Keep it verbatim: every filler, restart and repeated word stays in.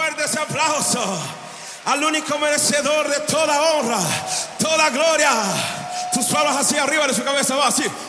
fuerte ese aplauso al único merecedor de toda honra, toda gloria. Tus palmas hacia arriba de su cabeza, va así.